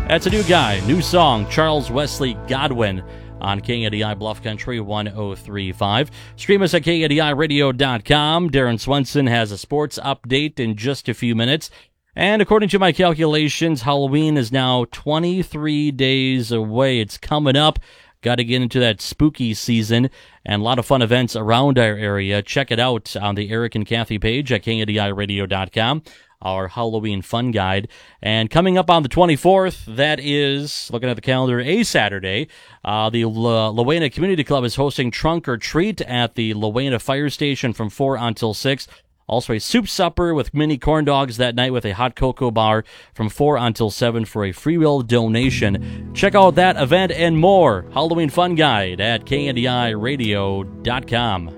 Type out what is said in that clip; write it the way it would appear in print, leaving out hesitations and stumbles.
That's a new guy, new song, Charles Wesley Godwin on KNDI Bluff Country 103.5. Stream us at KNDIRadio.com. Darren Swenson has a sports update in just a few minutes. And according to my calculations, Halloween is now 23 days away. It's coming up. Got to get into that spooky season and a lot of fun events around our area. Check it out on the Eric and Kathy page at KNDIRadio.com. Our Halloween fun guide. And coming up on the 24th, that is, looking at the calendar, a Saturday, the Luena Community Club is hosting Trunk or Treat at the Luena Fire Station from 4 until 6. Also a soup supper with mini corn dogs that night with a hot cocoa bar from 4 until 7 for a free will donation. Check out that event and more. Halloween fun guide at KNDIRadio.com.